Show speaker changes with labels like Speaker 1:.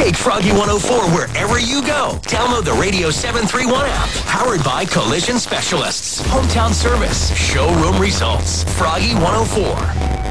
Speaker 1: Take Froggy 104 wherever you go. Download the Radio 731 app. Powered by Collision Specialists. Hometown service. Showroom results. Froggy 104.